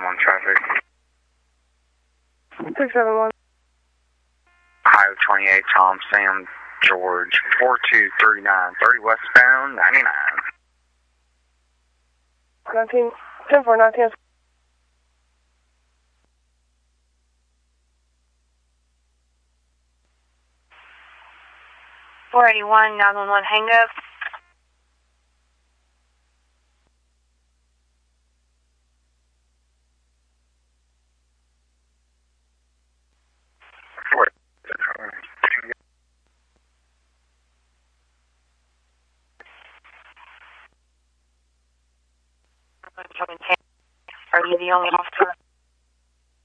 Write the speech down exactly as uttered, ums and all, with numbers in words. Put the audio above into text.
one traffic. six seven one. Highway twenty-eight, Tom, Sam, George, four two three nine, thirty westbound, ninety-nine. nineteen, ten four nineteen. four eighty-one, nine one one, hang up. Are you the only officer?